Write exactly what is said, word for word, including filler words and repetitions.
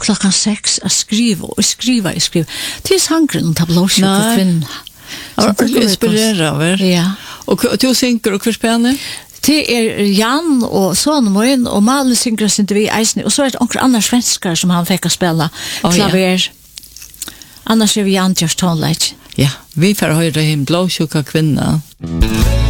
klockan sex att skriva och skriva och skriva. Det är sangren ta blåsjuka kvinna. Ja, det inspirerar väl. Ja. Och du synker och förspännande? Det är Jan och Sonmoin och Mal synger sig inte vi eisen. Och så är det också andra svenskar som han fick att spela oh, klaver. Ja. Annars är vi Jan just tonlight. Ja, vi får höra en blåsjuka kvinna.